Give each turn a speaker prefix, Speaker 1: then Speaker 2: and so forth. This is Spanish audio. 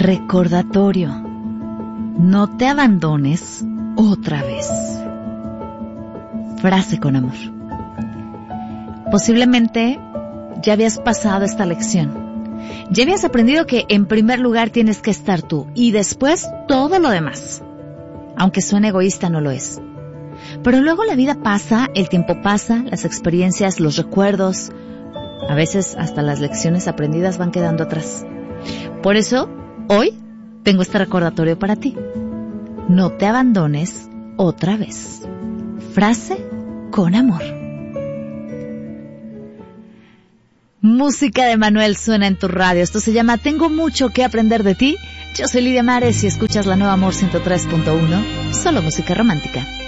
Speaker 1: Recordatorio. No te abandones otra vez. Frase con amor. Posiblemente ya habías pasado esta lección. Ya habías aprendido que en primer lugar tienes que estar tú y después todo lo demás. Aunque suene egoísta, no lo es. Pero luego la vida pasa, el tiempo pasa, las experiencias, los recuerdos, a veces hasta las lecciones aprendidas van quedando atrás. Por eso, hoy tengo este recordatorio para ti. No te abandones otra vez. Frase con amor. Música de Manuel suena en tu radio. Esto se llama Tengo mucho que aprender de ti. Yo soy Lidia Mares y escuchas la Nueva Amor 103.1. Solo música romántica.